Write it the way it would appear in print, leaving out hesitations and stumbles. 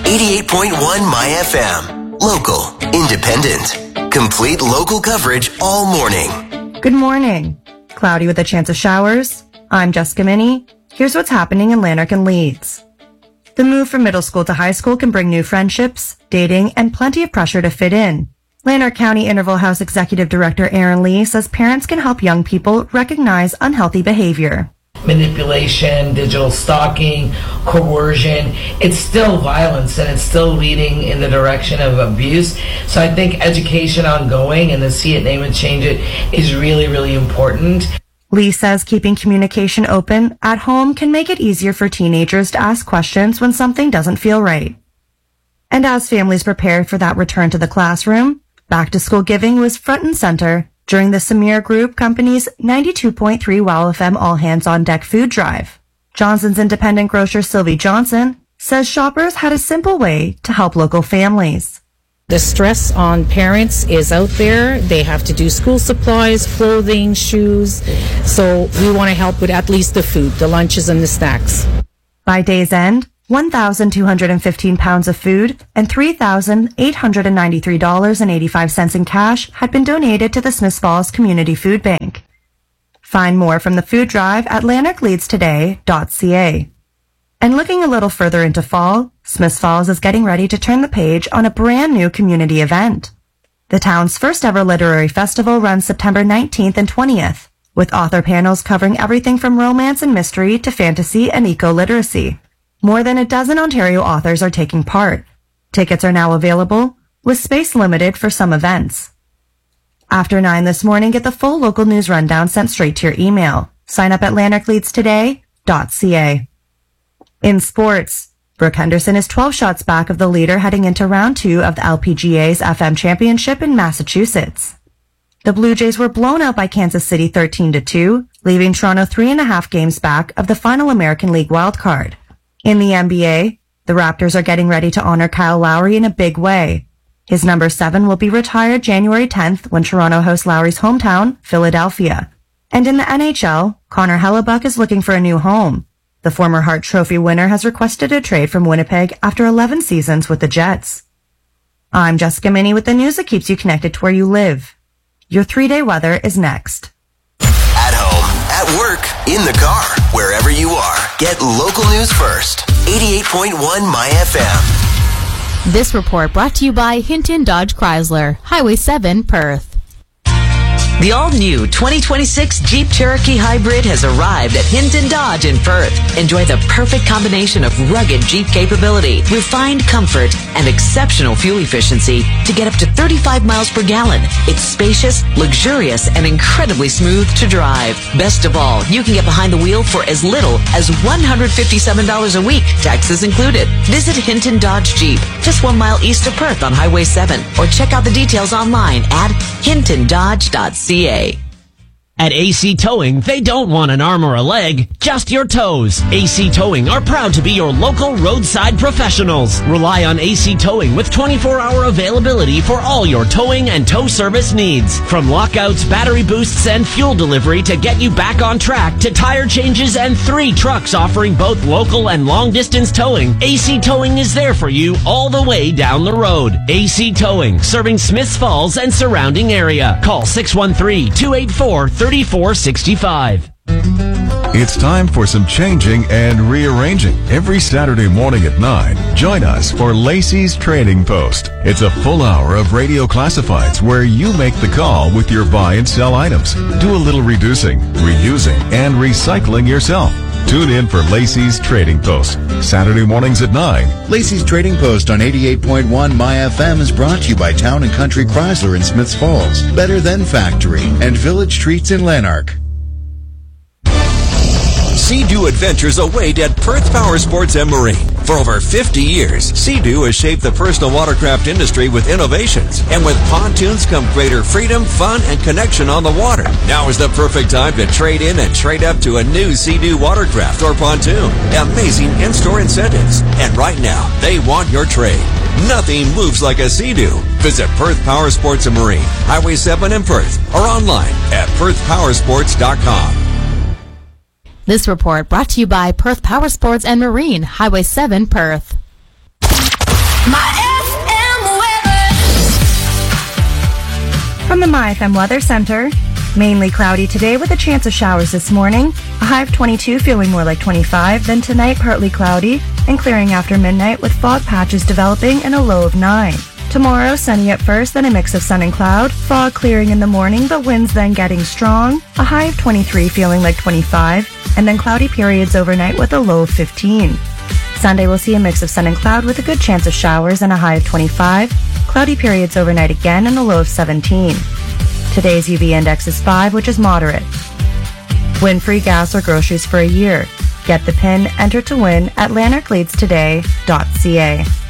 88.1 My FM. Local, independent, complete local coverage all morning. Good morning. Cloudy with a chance of showers. I'm Jessica Minnie. Here's what's happening in Lanark and Leeds. The move from middle school to high school can bring new friendships, dating, and plenty of pressure to fit in. Lanark County Interval House Executive Director Aaron Lee says parents can help young people recognize unhealthy behavior. Manipulation, digital stalking, coercion, it's still violence and it's still leading in the direction of abuse. So I think education ongoing and the See It, Name It, Change It is really, really important. Lee says keeping communication open at home can make it easier for teenagers to ask questions when something doesn't feel right. And as families prepare for that return to the classroom, back-to-school giving was front and center during the Samir Group Company's 92.3 WOW FM All Hands on Deck food drive. Johnson's independent grocer Sylvie Johnson says shoppers had a simple way to help local families. The stress on parents is out there. They have to do school supplies, clothing, shoes. So we want to help with at least the food, the lunches and the snacks. By day's end, 1,215 pounds of food and $3,893.85 in cash had been donated to the Smiths Falls Community Food Bank. Find more from the food drive at lanarkleadstoday.ca. And looking a little further into fall, Smiths Falls is getting ready to turn the page on a brand new community event. The town's first ever literary festival runs September 19th and 20th, with author panels covering everything from romance and mystery to fantasy and eco-literacy. More than a dozen Ontario authors are taking part. Tickets are now available, with space limited for some events. After 9 this morning, get the full local news rundown sent straight to your email. Sign up at lanarkleadstoday.ca. In sports, Brooke Henderson is 12 shots back of the leader heading into round 2 of the LPGA's FM Championship in Massachusetts. The Blue Jays were blown out by Kansas City 13-2, leaving Toronto 3.5 games back of the final American League wildcard. In the NBA, the Raptors are getting ready to honor Kyle Lowry in a big way. His number 7 will be retired January 10th when Toronto hosts Lowry's hometown, Philadelphia. And in the NHL, Connor Hellebuck is looking for a new home. The former Hart Trophy winner has requested a trade from Winnipeg after 11 seasons with the Jets. I'm Jessica Minnie with the news that keeps you connected to where you live. Your 3-day weather is next. At home, at work, in the car, wherever you are, get local news first. 88.1 My FM. This report brought to you by Hinton Dodge Chrysler, Highway 7, Perth. The all-new 2026 Jeep Cherokee Hybrid has arrived at Hinton Dodge in Perth. Enjoy the perfect combination of rugged Jeep capability, refined comfort, and exceptional fuel efficiency to get up to 35 miles per gallon. It's spacious, luxurious, and incredibly smooth to drive. Best of all, you can get behind the wheel for as little as $157 a week, taxes included. Visit Hinton Dodge Jeep, just 1 mile east of Perth on Highway 7, or check out the details online at hintondodge.ca. At AC Towing, they don't want an arm or a leg, just your toes. AC Towing are proud to be your local roadside professionals. Rely on AC Towing with 24-hour availability for all your towing and tow service needs. From lockouts, battery boosts, and fuel delivery to get you back on track to tire changes and 3 trucks offering both local and long-distance towing, AC Towing is there for you all the way down the road. AC Towing, serving Smiths Falls and surrounding area. Call 613-284-3465. It's time for some changing and rearranging. Every Saturday morning at 9, join us for Lacey's Trading Post. It's a full hour of radio classifieds where you make the call with your buy and sell items. Do a little reducing, reusing, and recycling yourself. Tune in for Lacey's Trading Post, Saturday mornings at 9. Lacey's Trading Post on 88.1 My FM is brought to you by Town & Country Chrysler in Smiths Falls, Better Than Factory, and Village Treats in Lanark. Sea-Doo Adventures await at Perth Power Sports and Marine. For over 50 years, Sea-Doo has shaped the personal watercraft industry with innovations. And with pontoons come greater freedom, fun, and connection on the water. Now is the perfect time to trade in and trade up to a new Sea-Doo watercraft or pontoon. Amazing in-store incentives. And right now, they want your trade. Nothing moves like a Sea-Doo. Visit Perth Power Sports and Marine, Highway 7 in Perth, or online at perthpowersports.com. This report brought to you by Perth Power Sports and Marine, Highway 7, Perth. From the MyFM Weather Center, mainly cloudy today with a chance of showers this morning. A high of 22, feeling more like 25. Then tonight, partly cloudy and clearing after midnight with fog patches developing and a low of 9. Tomorrow, sunny at first, then a mix of sun and cloud. Fog clearing in the morning, but winds then getting strong. A high of 23, feeling like 25. And then cloudy periods overnight with a low of 15. Sunday will see a mix of sun and cloud with a good chance of showers and a high of 25. Cloudy periods overnight again and a low of 17. Today's UV index is 5, which is moderate. Win free gas or groceries for a year. Get the PIN, enter to win at lanarkleadstoday.ca.